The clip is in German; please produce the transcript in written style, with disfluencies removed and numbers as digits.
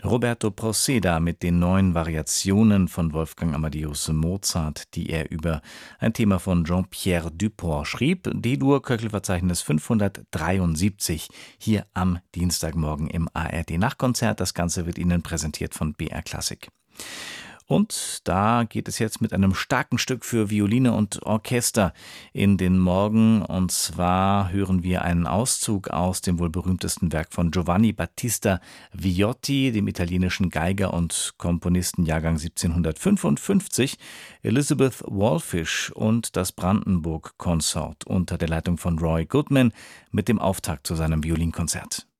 Roberto Proceda mit den 9 Variationen von Wolfgang Amadeus Mozart, die er über ein Thema von Jean-Pierre Dupont schrieb. D-Dur-Köchelverzeichnis 573 hier am Dienstagmorgen im ARD-Nachtkonzert. Das Ganze wird Ihnen präsentiert von BR Classic. Und da geht es jetzt mit einem starken Stück für Violine und Orchester in den Morgen. Und zwar hören wir einen Auszug aus dem wohl berühmtesten Werk von Giovanni Battista Viotti, dem italienischen Geiger und Komponisten Jahrgang 1755, Elizabeth Wallfisch und das Brandenburg Consort unter der Leitung von Roy Goodman mit dem Auftakt zu seinem Violinkonzert.